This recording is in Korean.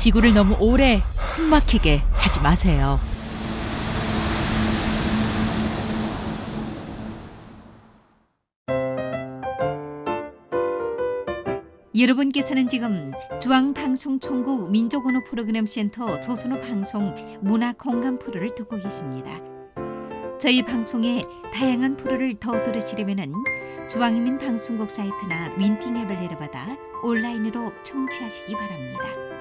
지구를 너무 오래 숨막히게 하지 마세요. 여러분께서는 지금 중앙방송총국 민족언어 프로그램 센터 조선어 방송 문화 공감 프로를 듣고 계십니다. 저희 방송의 다양한 프로를 더 들으시려면 중앙인민방송국 사이트나 윈팅 앱을 내려받아 온라인으로 청취하시기 바랍니다.